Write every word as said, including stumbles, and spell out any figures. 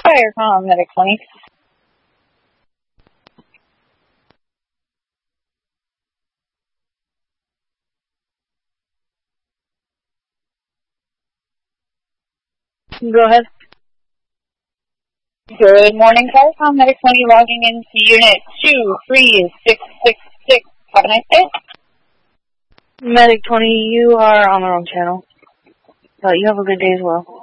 Fire com, Medic twenty. Go ahead. Good morning, Firecom, Medic twenty, logging into Unit two three six six six. Have a nice day. Medic twenty, you are on the wrong channel. But you have a good day as well.